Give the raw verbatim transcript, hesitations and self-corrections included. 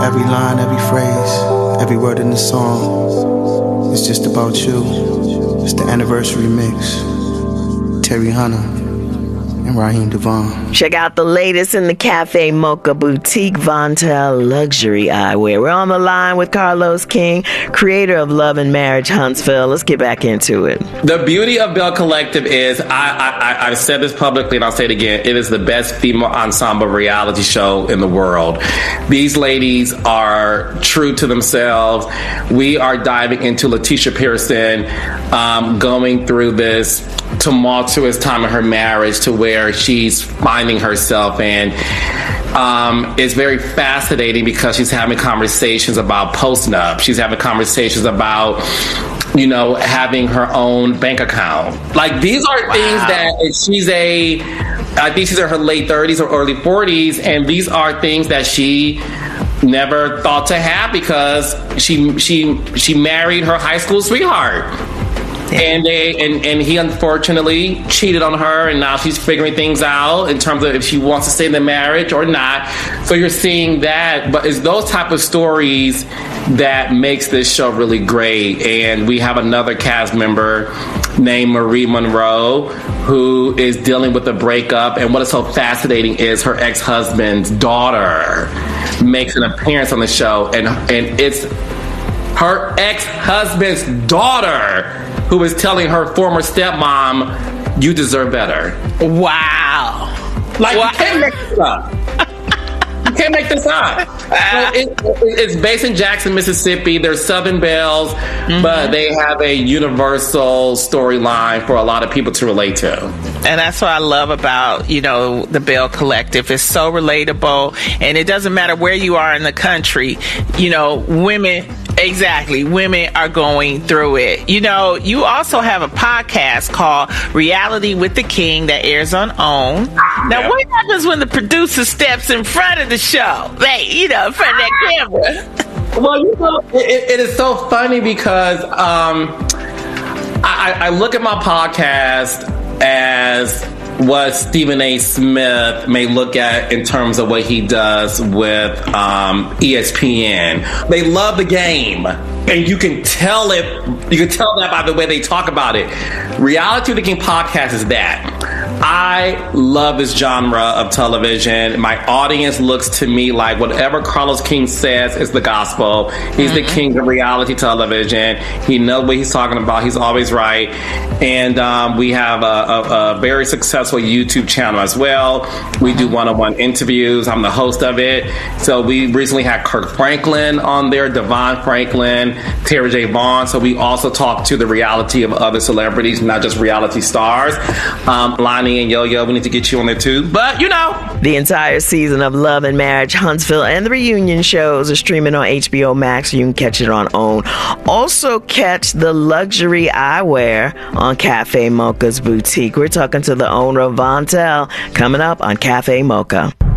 every line, every phrase, every word in the song is just about you. It's the anniversary mix. Terry Hunter and Raheem Devon. Check out the latest in the Cafe Mocha Boutique Vontel Luxury Eyewear. We're on the line with Carlos King, creator of Love and Marriage Huntsville. Let's get back into it. The beauty of Belle Collective is, I, I, I've said this publicly and I'll say it again, it is the best female ensemble reality show in the world. These ladies are true to themselves. We are diving into Letitia Pearson um, going through this tumultuous time in her marriage to where she's finding herself, and um, it's very fascinating because she's having conversations about post-nup. She's having conversations about, you know, having her own bank account. Like, these are wow. things that she's a, I think she's in her late thirties or early forties, and these are things that she never thought to have because she she she married her high school sweetheart. And they and, and he unfortunately cheated on her, and now she's figuring things out in terms of if she wants to stay in the marriage or not. So you're seeing that, but it's those type of stories that makes this show really great. And we have another cast member named Marie Monroe who is dealing with a breakup, and what is so fascinating is her ex-husband's daughter makes an appearance on the show, and and it's her ex-husband's daughter who is telling her former stepmom, you deserve better. Wow. Like, wow. You can't make this up. You can't make this up. So it, it's based in Jackson, Mississippi. They're Southern Belles, mm-hmm. but they have a universal storyline for a lot of people to relate to. And that's what I love about, you know, the Belle Collective. It's so relatable, and it doesn't matter where you are in the country. You know, women... Exactly. Women are going through it. You know, you also have a podcast called Reality with the King that airs on OWN. Now, what happens when the producer steps in front of the show? Like, you know, in front of that camera. Well, you know, it, it is so funny because um, I, I look at my podcast as what Stephen A. Smith may look at in terms of what he does with um, E S P N. They love the game, and you can tell it. You can tell that by the way they talk about it. Reality with the King podcast is that. I love this genre of television. My audience looks to me like whatever Carlos King says is the gospel. He's mm-hmm. the king of reality television. He knows what he's talking about. He's always right. And um, we have a, a, a very successful YouTube channel as well. We do one-on-one interviews. I'm the host of it. So we recently had Kirk Franklin on there, Devon Franklin, Tara J. Vaughn. So we also talk to the reality of other celebrities, not just reality stars. Um, Lonnie and Yo-Yo, we need to get you on there too. But, you know. The entire season of Love and Marriage Huntsville and the reunion shows are streaming on H B O Max. You can catch it on OWN. Also catch the luxury eyewear on Cafe Mocha's Boutique. We're talking to the owner of Vontel coming up on Cafe Mocha.